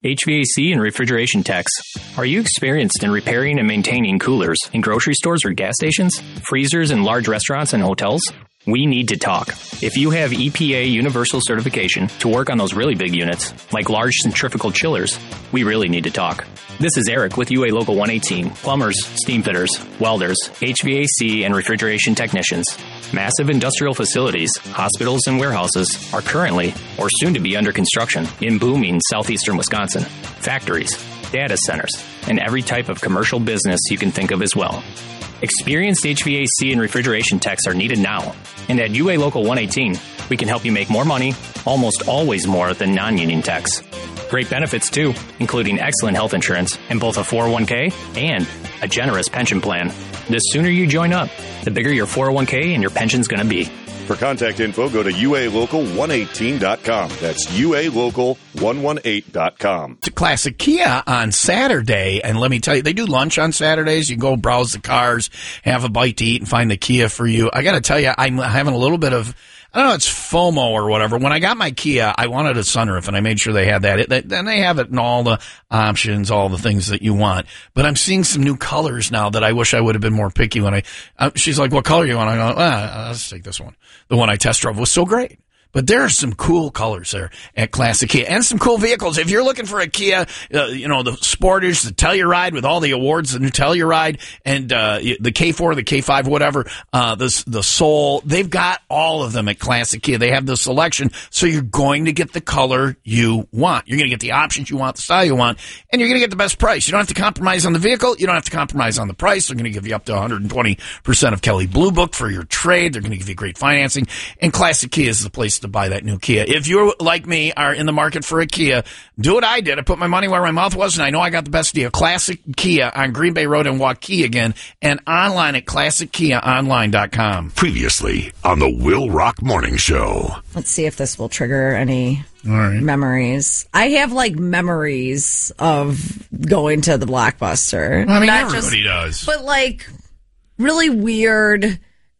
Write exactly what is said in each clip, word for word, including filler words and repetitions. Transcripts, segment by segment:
H V A C and refrigeration techs. Are you experienced in repairing and maintaining coolers in grocery stores or gas stations, freezers in large restaurants and hotels? We need to talk. If you have E P A universal certification to work on those really big units, like large centrifugal chillers, we really need to talk. This is Eric with U A Local one eighteen. Plumbers, steam fitters, welders, H V A C and refrigeration technicians. Massive industrial facilities, hospitals, and warehouses are currently or soon to be under construction in booming southeastern Wisconsin. Factories, data centers, and every type of commercial business you can think of as well. Experienced H V A C and refrigeration techs are needed now. And at U A Local one eighteen, we can help you make more money, almost always more than non-union techs. Great benefits too, including excellent health insurance and both a four oh one k and a generous pension plan. The sooner you join up, the bigger your four oh one k and your pension's going to be. For contact info, go to U A local one eighteen dot com. That's U A local one eighteen dot com. It's a classic Kia on Saturday, and let me tell you, they do lunch on Saturdays. You go browse the cars, have a bite to eat, and find the Kia for you. I got to tell you, I'm having a little bit of, I don't know, it's FOMO or whatever. When I got my Kia, I wanted a sunroof, and I made sure they had that. It, then they have it in all the options, all the things that you want. But I'm seeing some new colors now that I wish I would have been more picky when I, uh, she's like, what color do you want? I go, ah, let's take this one. The one I test drove was so great. But there are some cool colors there at Classic Kia and some cool vehicles. If you're looking for a Kia, uh, you know, the Sportage, the Telluride with all the awards, the new Telluride, and uh, the K four, the K five, whatever, uh, the, the Soul, they've got all of them at Classic Kia. They have the selection, so you're going to get the color you want. You're going to get the options you want, the style you want, and you're going to get the best price. You don't have to compromise on the vehicle. You don't have to compromise on the price. They're going to give you up to one hundred twenty percent of Kelley Blue Book for your trade. They're going to give you great financing, and Classic Kia is the place to buy that new Kia. If you're like me, are in the market for a Kia, do what I did. I put my money where my mouth was, and I know I got the best deal. Classic Kia on Green Bay Road in Waukegan, and online at classic kia online dot com. Previously on the Will Rock Morning Show. Let's see if this will trigger any All right. memories. I have like memories of going to the Blockbuster. I mean, Not everybody just, does. But like really weird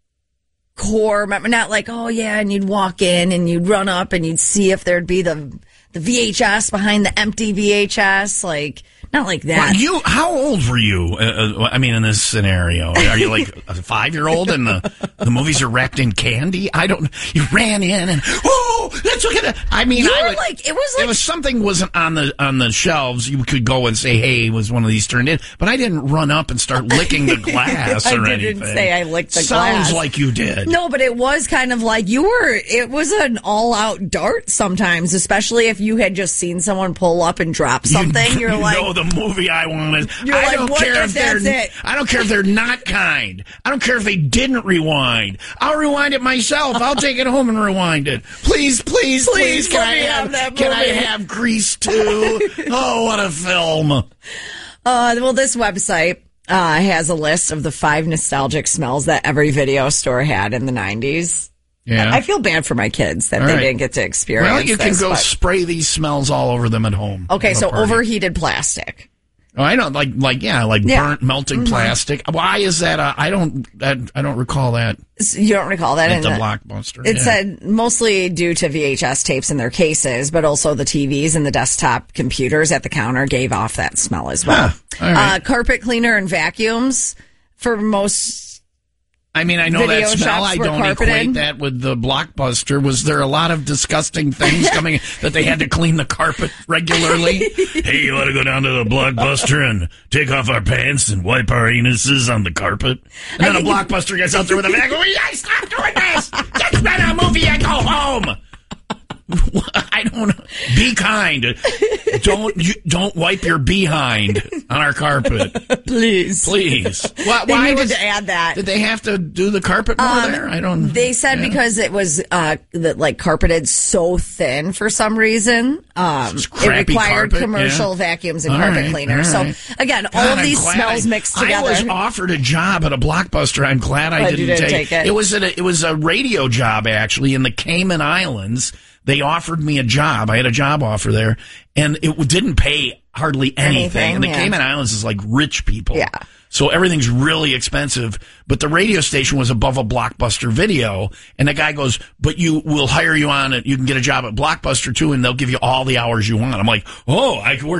core, not like, oh yeah, and you'd walk in and you'd run up and you'd see if thered be the the V H S behind the empty V H S, like not like that. Well, you, how old were you? Uh, I mean, in this scenario, are you like a five-year-old and the the movies are wrapped in candy? I don't. You ran in and oh, let's look at that. I mean, you I were would, like, it was like, if something wasn't on the on the shelves, you could go and say, "Hey, was one of these turned in?" But I didn't run up and start licking the glass or I anything. didn't say I licked the Sounds glass. Sounds like you did. No, but it was kind of like you were. It was an all-out dart sometimes, especially if you had just seen someone pull up and drop something. You, You're you like, know the movie I wanted. You're I like, don't what care if if they're. that's it? I don't care if they're not kind. I don't care if they didn't rewind. I'll rewind it myself. I'll take it home and rewind it. Please, please, please. Please Can let I me have, have that Can I movie. have Grease too? Oh, what a film! Uh, well, this website uh, has a list of the five nostalgic smells that every video store had in the nineties. Yeah. I feel bad for my kids that All they right. didn't get to experience Well, you can this, go but- spray these smells all over them at home. Okay, at a so party. overheated plastic. Oh, I don't like like yeah, like Yeah. burnt melting Mm-hmm. plastic. Why is that? Uh, I don't that, I don't recall that You don't recall that? at in the the- Blockbuster. It yeah. said mostly due to V H S tapes in their cases, but also the T Vs and the desktop computers at the counter gave off that smell as well. Huh. All right. Uh, carpet cleaner and vacuums for most. I mean, I know Video that smell. shops I were don't carpeted. equate that with the Blockbuster. Was there a lot of disgusting things coming that they had to clean the carpet regularly? Hey, you want to go down to the Blockbuster and take off our pants and wipe our anuses on the carpet? And then a Blockbuster gets out there with a vacuum. I stop doing this. Just rent a movie and go home. I don't know. Be kind. Don't you, don't wipe your behind on our carpet, Please. please. Why, They why needed was, to add that. Did they have to do the carpet more Um, there? I don't. They said yeah. because it was uh, that like carpeted so thin for some reason, um, it crappy required carpet, commercial yeah. vacuums and All carpet right, cleaners. all right. So again, all God, of I'm these glad smells I, mixed together. I was offered a job at a Blockbuster. I'm glad I Glad didn't, you didn't take, take it. It was a, it was a radio job actually in the Cayman Islands. they offered me a job. I had a job offer there, and it didn't pay hardly anything. Anything, and the yeah. Cayman Islands is like rich people. Yeah. So everything's really expensive, but the radio station was above a Blockbuster Video, and the guy goes, but you will hire you on it. You can get a job at Blockbuster too, and they'll give you all the hours you want. I'm like, oh, I can work